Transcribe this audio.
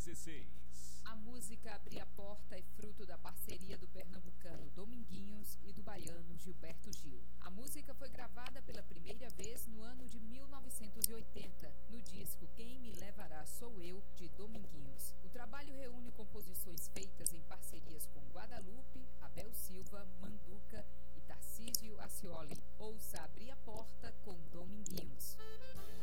16. A música Abrir a Porta é fruto da parceria do pernambucano Dominguinho